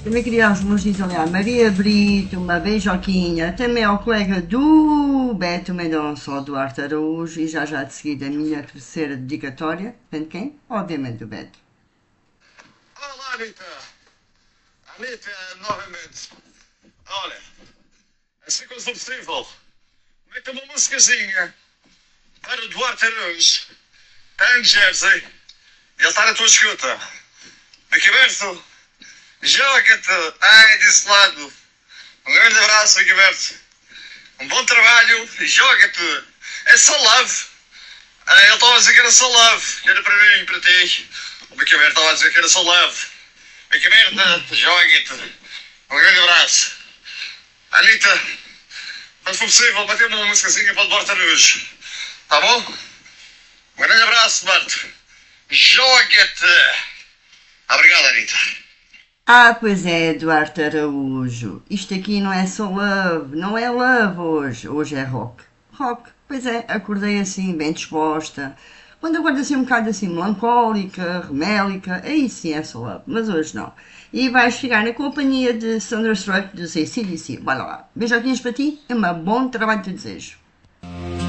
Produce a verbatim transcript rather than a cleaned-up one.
Também queria os elogios ali à Maria Brito, uma beijoquinha, também ao colega do Beto Mendonça, ao Duarte Araújo, e já já de seguida a minha terceira dedicatória. Depende de quem? Obviamente do Beto. Olá, Anitta. Anitta, novamente. Olha, assim como for possível, meta uma músicazinha para o Duarte Araújo, está em Jersey, e ele está na tua escuta. Daqui aberto, joga-te, ai, desse lado. Um grande abraço, Daqui aberto. Um bom trabalho, joga-te. É só love. Ah, ele estava a dizer que era só love, que era para mim, para ti. O Daqui aberto estava a dizer que era só love. Daqui aberto, joga-te. Um grande abraço. Anitta, quando for possível, bater uma músicazinha para o Duarte Araújo. Tá bom? Um grande abraço, Duarte. Joga-te. Obrigado, Anitta. Ah, pois é, Duarte Araújo. Isto aqui não é só love, não é love hoje. Hoje é rock. Rock, pois é, acordei assim, bem disposta. Quando acordo assim um bocado assim melancólica, remélica, aí sim é só love, mas hoje não. E vais ficar na companhia de Thunderstruck do C C D C. Bora lá. Beijoquinhos para ti e um bom trabalho te desejo.